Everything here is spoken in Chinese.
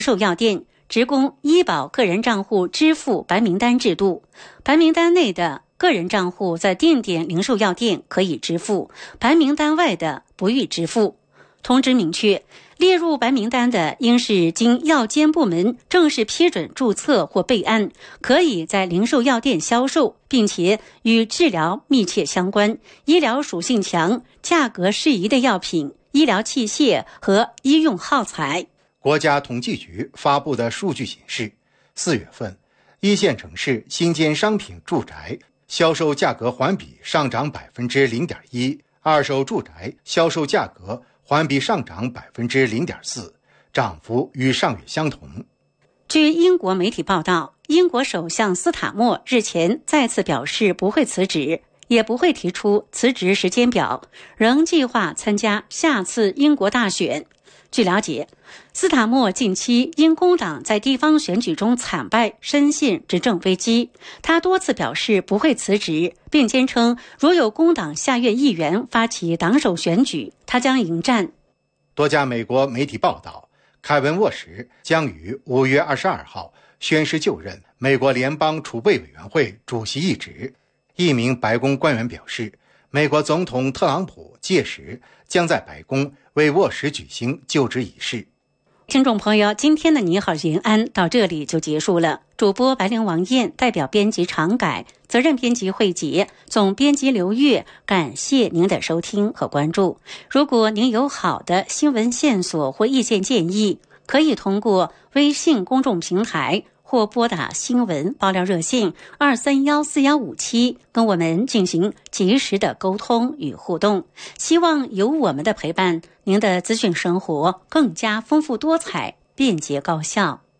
售药店职工医保个人账户支付白名单制度，白名单内的个人账户在定点零售药店可以支付，白名单外的不予支付。通知明确，列入白名单的应是经药监部门正式批准注册或备案，可以在零售药店销售，并且与治疗密切相关、医疗属性强、价格适宜的药品、医疗器械和医用耗材。 国家统计局发布的数据显示，4月份一线城市新建商品住宅销售价格环比上涨 0.1%， 二手住宅销售价格环比上涨 0.4%， 涨幅与上月相同。 据英国媒体报道，英国首相斯塔默日前再次表示不会辞职，也不会提出辞职时间表，仍计划参加下次英国大选。据了解，斯塔默近期因工党在地方选举中惨败，深陷执政危机。他多次表示不会辞职，并坚称如有工党下院议员发起党首选举，他将迎战。 多家美国媒体报道，凯文·沃什将于5月22号宣誓就任美国联邦储备委员会主席一职。一名白宫官员表示，美国总统特朗普届时将在白宫为沃什举行就职仪式。 听众朋友，今天的你好延安到这里就结束了。主播白灵王燕代表编辑常改，责任编辑慧杰，总编辑刘月，感谢您的收听和关注。如果您有好的新闻线索或意见建议，可以通过微信公众平台或拨打新闻爆料热线2314157跟我们进行及时的沟通与互动。希望有我们的陪伴，您的资讯生活更加丰富多彩、便捷高效。